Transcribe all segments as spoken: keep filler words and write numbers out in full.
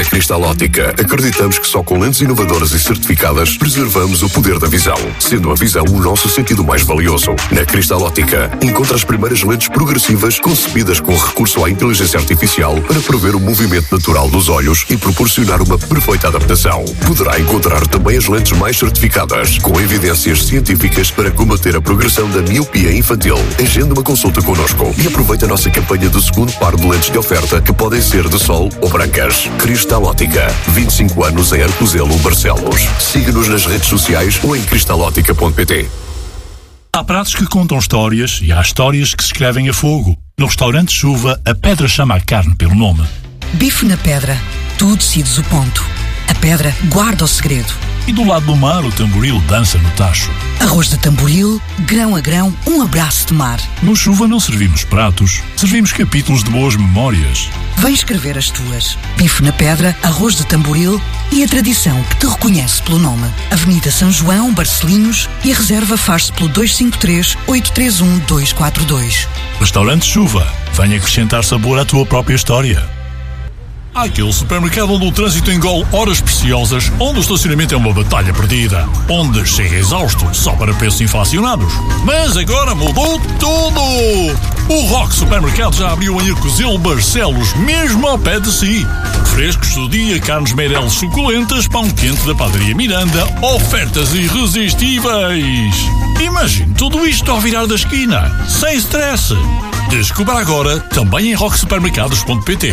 Cristal Ótica, acreditamos que só com lentes inovadoras e certificadas preservamos o poder da visão, sendo a visão o nosso sentido mais valioso. Na Cristal Ótica, encontra as primeiras lentes progressivas concebidas com recurso à inteligência artificial para prever o movimento natural dos olhos e proporcionar uma perfeita adaptação. Poderá encontrar também as lentes mais certificadas, com evidências científicas para combater a progressão da miopia infantil. Agende uma consulta connosco e aproveite a nossa campanha do segundo par de lentes de oferta, que podem ser de sol ou brancas. Cristal Ótica, vinte e cinco anos em Arcozelo, Barcelos. Siga-nos nas redes sociais ou em cristalótica ponto pt. Há pratos que contam histórias e há histórias que se escrevem a fogo. No restaurante Chuva, a pedra chama a carne pelo nome. Bife na pedra. Tu decides o ponto. A pedra guarda o segredo. E do lado do mar, o tamboril dança no tacho. Arroz de tamboril, grão a grão, um abraço de mar. No Chuva não servimos pratos, servimos capítulos de boas memórias. Vem escrever as tuas. Bife na pedra, arroz de tamboril e a tradição que te reconhece pelo nome. Avenida São João, Barcelinhos, e a reserva faz-se pelo dois cinco três, oito três um, dois quatro dois. Restaurante Chuva, venha acrescentar sabor à tua própria história. Há aquele supermercado onde o trânsito engole horas preciosas, onde o estacionamento é uma batalha perdida, onde chega exausto só para preços inflacionados. Mas agora mudou tudo! O Rock Supermercado já abriu em Arcozelo, Barcelos, mesmo ao pé de si. Frescos do dia, carnes Meireles suculentas, pão quente da Padaria Miranda, ofertas irresistíveis. Imagine tudo isto ao virar da esquina, sem stress. Descubra agora, também em rock supermercados ponto pt.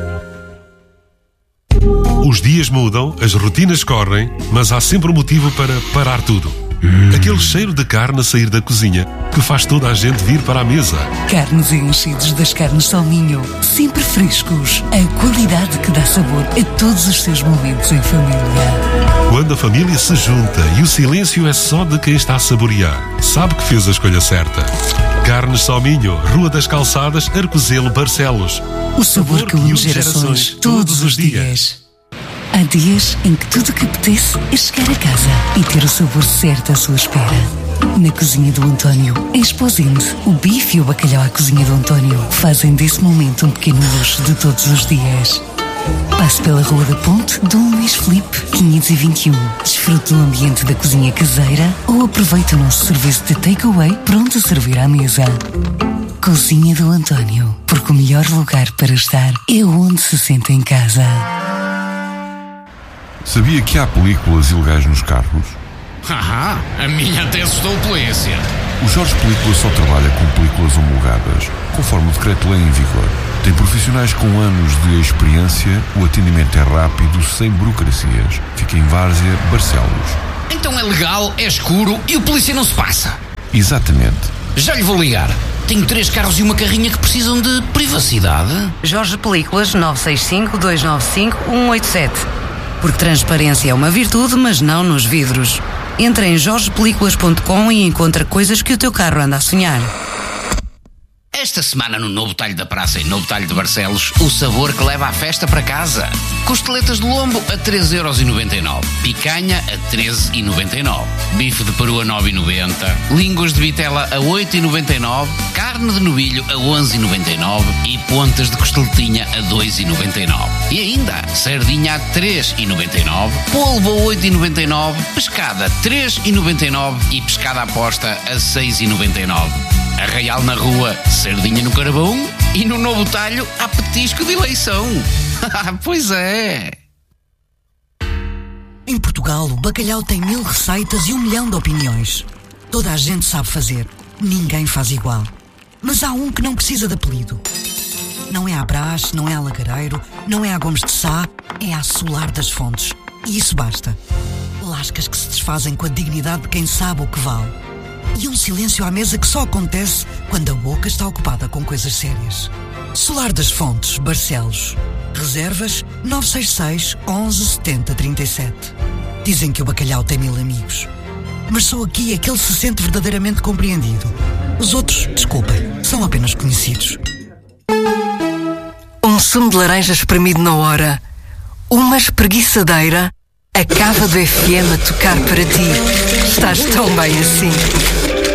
Os dias mudam, as rotinas correm, mas há sempre um motivo para parar tudo. Hum. Aquele cheiro de carne a sair da cozinha que faz toda a gente vir para a mesa. Carnes e enchidos das carnes Salminho, sempre frescos. A qualidade que dá sabor a todos os seus momentos em família. Quando a família se junta e o silêncio é só de quem está a saborear, sabe que fez a escolha certa. Carnes Salminho, Rua das Calçadas, Arcozelo, Barcelos. O sabor que une gerações todos os dias. Há dias em que tudo o que apetece é chegar a casa e ter o sabor certo à sua espera. Na cozinha do António, em Esposende, o bife e o bacalhau à cozinha do António fazem desse momento um pequeno luxo de todos os dias. Passe pela Rua da Ponte, Dom Luís Filipe, quinhentos e vinte e um. Desfrute do ambiente da cozinha caseira ou aproveite o nosso serviço de takeaway pronto a servir à mesa. Cozinha do António, porque o melhor lugar para estar é onde se sente em casa. Sabia que há películas ilegais nos carros? Haha, a minha até assustou a polícia. O Jorge Películas só trabalha com películas homologadas, conforme o decreto-lei em vigor. Tem profissionais com anos de experiência, o atendimento é rápido, sem burocracias. Fica em Várzea, Barcelos. Então é legal, é escuro e o polícia não se passa. Exatamente. Já lhe vou ligar. Tenho três carros e uma carrinha que precisam de privacidade. Jorge Películas, nove seis cinco, dois nove cinco, um oito sete. Porque transparência é uma virtude, mas não nos vidros. Entra em jorge películas ponto com e encontra coisas que o teu carro anda a sonhar. Esta semana no Novo Talho da Praça e Novo Talho de Barcelos, o sabor que leva a festa para casa. Costeletas de lombo a treze euros e noventa e nove. Picanha a treze e noventa e nove. Bife de peru a nove e noventa. Línguas de vitela a oito e noventa e nove. Carne de novilho a onze e noventa e nove. E pontas de costeletinha a dois e noventa e nove. E ainda, sardinha a três e noventa e nove. Polvo a oito e noventa e nove. Pescada a três e noventa e nove. E pescada à posta a seis e noventa e nove. Arraial na rua, sardinha no carvão, e no Novo Talho há petisco de eleição. Pois é. Em Portugal, o bacalhau tem mil receitas e um milhão de opiniões. Toda a gente sabe fazer, ninguém faz igual. Mas há um que não precisa de apelido. Não é a Brás, não é a Lagareiro, não é a Gomes de Sá, é a Solar das Fontes. E isso basta. Lascas que se desfazem com a dignidade de quem sabe o que vale. E um silêncio à mesa que só acontece quando a boca está ocupada com coisas sérias. Solar das Fontes, Barcelos. Reservas nove seis seis, onze, setenta, trinta e sete. Dizem que o bacalhau tem mil amigos. Mas só aqui é que ele se sente verdadeiramente compreendido. Os outros, desculpem, são apenas conhecidos. Um sumo de laranja espremido na hora. Uma espreguiçadeira. A Cava do F M a tocar para ti. Estás tão bem assim.